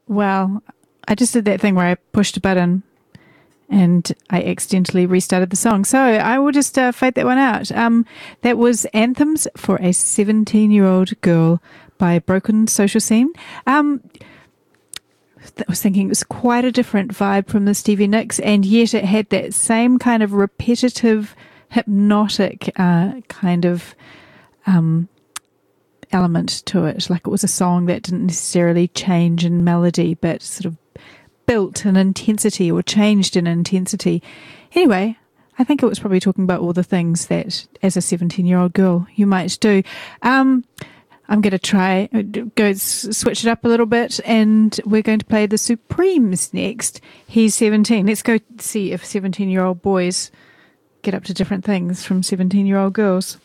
Well, I just did that thing where I pushed a button and I accidentally restarted the song. So I will just fade that one out. That was Anthems for a 17-year-old Girl by Broken Social Scene. I was thinking it was quite a different vibe from the Stevie Nicks, and yet it had that same kind of repetitive, hypnotic kind of element to it. Like it was a song that didn't necessarily change in melody, but sort of built in intensity or changed in intensity. Anyway, I think it was probably talking about all the things that as a 17-year-old girl you might do. I'm going to switch it up a little bit, and we're going to play the Supremes next. He's 17. Let's go see if 17-year-old boys get up to different things from 17-year-old girls.